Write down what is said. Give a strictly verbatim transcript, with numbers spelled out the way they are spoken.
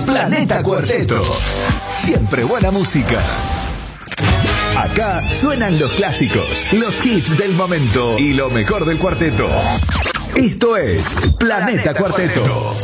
Planeta Cuarteto. Siempre buena música. Acá suenan los clásicos, los hits del momento y lo mejor del cuarteto. Esto es Planeta Cuarteto.